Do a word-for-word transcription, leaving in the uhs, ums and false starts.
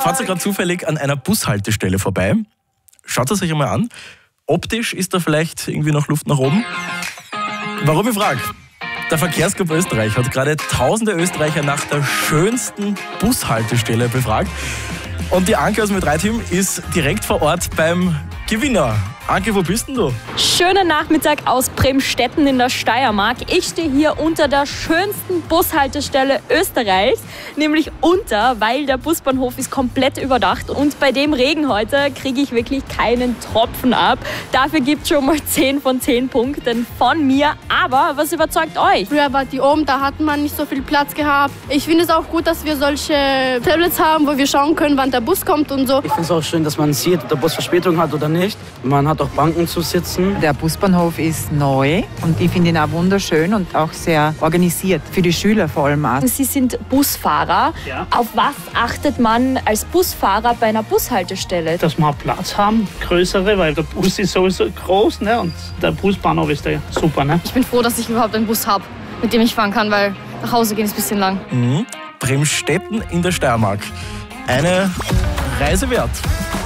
fahrt ihr gerade zufällig an einer Bushaltestelle vorbei? Schaut es euch einmal an. Optisch ist da vielleicht irgendwie noch Luft nach oben. Warum ich frage? Der Verkehrsclub Österreich hat gerade tausende Österreicher nach der schönsten Bushaltestelle befragt. Und die Anke aus dem drei Team ist direkt vor Ort beim Gewinner. Anke, wo bist denn du? Schönen Nachmittag aus Bremstetten in der Steiermark. Ich stehe hier unter der schönsten Bushaltestelle Österreichs, nämlich unter, weil der Busbahnhof ist komplett überdacht und bei dem Regen heute kriege ich wirklich keinen Tropfen ab. Dafür gibt es schon mal zehn von zehn Punkten von mir. Aber was überzeugt euch? Früher war die oben, da hat man nicht so viel Platz gehabt. Ich finde es auch gut, dass wir solche Tablets haben, wo wir schauen können, wann der Bus kommt und so. Ich finde es auch schön, dass man sieht, ob der Bus Verspätung hat oder nicht. Man hat auch Banken zu sitzen. Der Busbahnhof ist neu und ich finde ihn auch wunderschön und auch sehr organisiert. Für die Schüler vor allem auch. Sie sind Busfahrer. Ja. Auf was achtet man als Busfahrer bei einer Bushaltestelle? Dass wir Platz haben, größere, weil der Bus ist sowieso groß, ne? Und der Busbahnhof ist ja super. Ne? Ich bin froh, dass ich überhaupt einen Bus habe, mit dem ich fahren kann, weil nach Hause gehen ist ein bisschen lang. Mhm. Bremstetten in der Steiermark. Eine Reise wert.